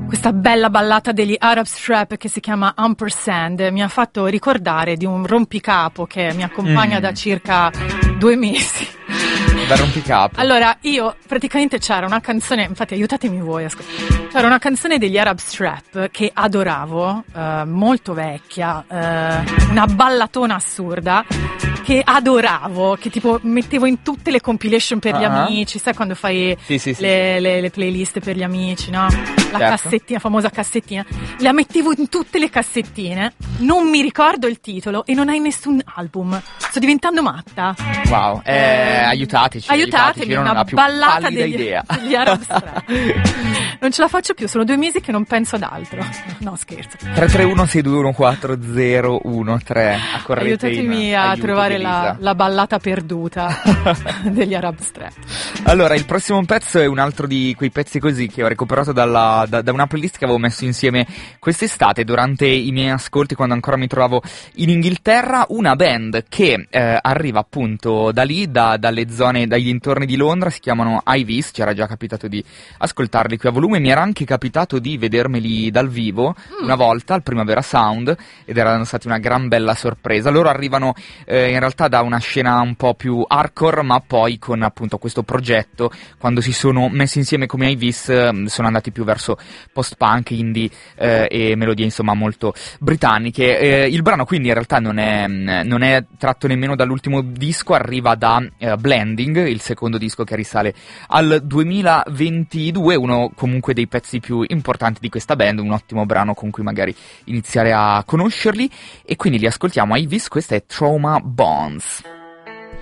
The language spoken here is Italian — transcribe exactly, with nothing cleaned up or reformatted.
Questa bella ballata degli Arab Strap che si chiama Ampersand mi ha fatto ricordare di un rompicapo che mi accompagna mm. da circa due mesi. Da rompicapo. Allora, io praticamente c'era una canzone, infatti aiutatemi voi, ascol- c'era una canzone degli Arab Strap che adoravo, eh, molto vecchia, eh, una ballatona assurda che adoravo, che tipo mettevo in tutte le compilation per uh-huh. gli amici, sai quando fai sì, sì, sì, le, sì. Le, le playlist per gli amici, no? La certo. cassettina, famosa cassettina, la mettevo in tutte le cassettine, non mi ricordo il titolo e non hai nessun album, sto diventando matta. Wow, eh, eh, aiutateci, aiutatemi, aiutateci, una non ballata degli, idea. degli Arab Strap. Non ce la faccio più, sono due mesi che non penso ad altro. No, scherzo. tre tre uno sei due uno quattro zero uno tre. Aiutatemi a trovare la, la ballata perduta degli Arab Strap. Allora, il prossimo pezzo è un altro di quei pezzi così che ho recuperato dalla, da, da una playlist che avevo messo insieme quest'estate durante i miei ascolti quando ancora mi trovavo in Inghilterra. Una band che eh, arriva appunto da lì, da, dalle zone, dai dintorni di Londra, si chiamano Ivis. Ci era già capitato di ascoltarli qui a volume, mi era anche capitato di vedermeli dal vivo mm. una volta al Primavera Sound ed erano stati una gran bella sorpresa. Loro arrivano eh, in realtà da una scena un po' più hardcore, ma poi con appunto questo progetto, quando si sono messi insieme come Ivis, eh, sono andati più verso post-punk, indie eh, e melodie insomma molto britanniche. Eh, il brano quindi in realtà non è, non è tratto nemmeno dall'ultimo disco, arriva da eh, Blending, il secondo disco che risale al duemilaventidue, uno comunque dei pezzi più importanti di questa band, un ottimo brano con cui magari iniziare a conoscerli, e quindi li ascoltiamo. Ivis, questa è Trauma Bonds.